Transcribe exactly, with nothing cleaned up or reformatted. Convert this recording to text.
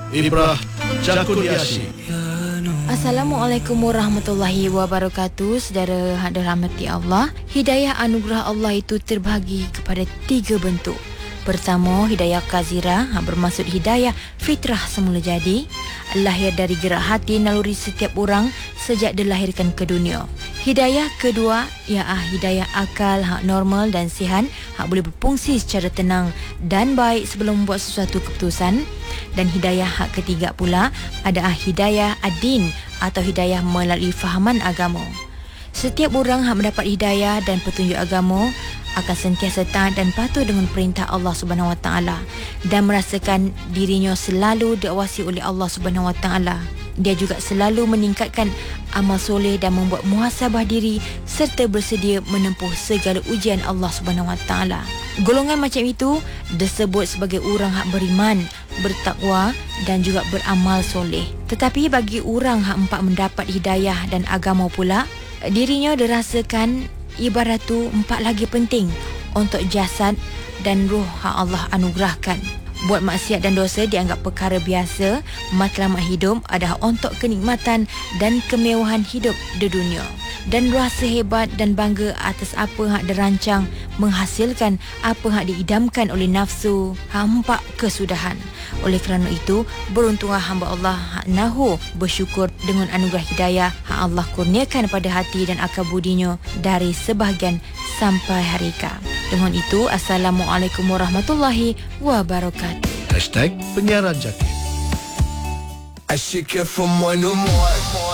Ibrah Jakuliashi. Assalamualaikum warahmatullahi wabarakatuh. Saudara hak dirahmati Allah, hidayah anugerah Allah itu terbahagi kepada tiga bentuk. Pertama, hidayah qazira, yang bermaksud hidayah fitrah semula jadi, lahir dari gerak hati naluri setiap orang sejak dilahirkan ke dunia. Hidayah kedua ialah hidayah akal hak normal dan sihat, hak boleh berfungsi secara tenang dan baik sebelum membuat sesuatu keputusan. Dan hidayah hak ketiga pula adalah hidayah ad-din atau hidayah melalui fahaman agama. Setiap orang hak mendapat hidayah dan petunjuk agama akan sentiasa taat dan patuh dengan perintah Allah Subhanahu Wa Taala dan merasakan dirinya selalu diawasi oleh Allah Subhanahu Wa Taala. Dia juga selalu meningkatkan amal soleh dan membuat muhasabah diri serta bersedia menempuh segala ujian Allah Subhanahu Wa Taala. Golongan macam itu disebut sebagai orang hak beriman, bertakwa dan juga beramal soleh. Tetapi bagi orang hak empat mendapat hidayah dan agama pula, dirinya dirasakan ibarat tu empat lagi penting untuk jasad dan ruh hak Allah anugerahkan. Buat maksiat dan dosa dianggap perkara biasa, matlamat hidup adalah untuk kenikmatan dan kemewahan hidup di dunia. Dan rasa hebat dan bangga atas apa hak dirancang menghasilkan apa hak diidamkan oleh nafsu, hampa kesudahan. Oleh kerana itu, beruntunglah hamba Allah hak nahu bersyukur dengan anugerah hidayah hak Allah kurniakan pada hati dan akal budinya dari sebahagian sampai hari ke. Dengan itu, Assalamualaikum warahmatullahi wabarakatuh. Hashtag Penyiaran Jaki. I should get from one to more.